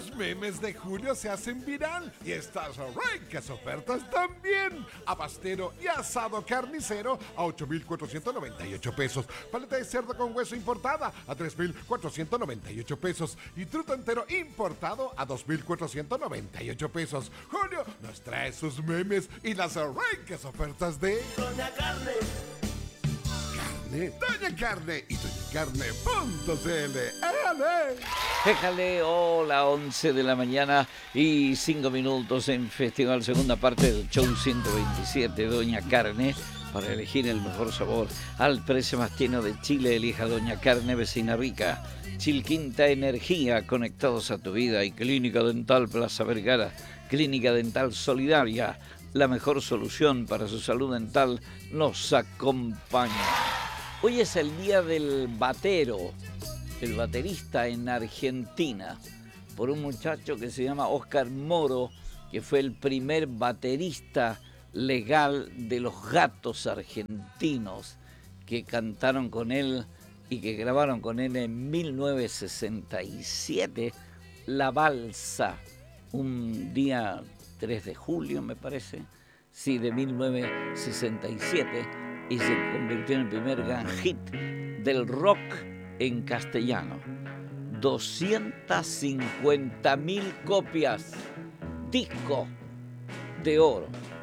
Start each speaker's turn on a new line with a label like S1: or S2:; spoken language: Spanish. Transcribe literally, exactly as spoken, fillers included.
S1: Los memes de julio se hacen viral y estas ricas ofertas también. Abastero y asado carnicero a ocho mil cuatrocientos noventa y ocho pesos. Paleta de cerdo con hueso importada a tres mil cuatrocientos noventa y ocho pesos. Y truto entero importado a dos mil cuatrocientos noventa y ocho pesos. Julio nos trae sus memes y las ricas ofertas de
S2: Doña Carne.
S1: Carne, Doña Carne y doña carne punto c l. ¡Éale!
S3: Déjale, hola, once de la mañana y cinco minutos en Festival, segunda parte del show ciento veintisiete, Doña Carne. Para elegir el mejor sabor al precio más tierno de Chile, elija Doña Carne, vecina rica. Chilquinta Energía, conectados a tu vida. Y Clínica Dental Plaza Vergara, Clínica Dental Solidaria, la mejor solución para su salud dental, nos acompaña. Hoy es el día del batero, el baterista en Argentina, por un muchacho que se llama Oscar Moro, que fue el primer baterista legal de los Gatos Argentinos, que cantaron con él y que grabaron con él en mil novecientos sesenta y siete La Balsa, un día tres de julio, me parece, sí, de mil novecientos sesenta y siete, y se convirtió en el primer gran hit del rock en castellano. doscientas cincuenta mil copias, disco de oro.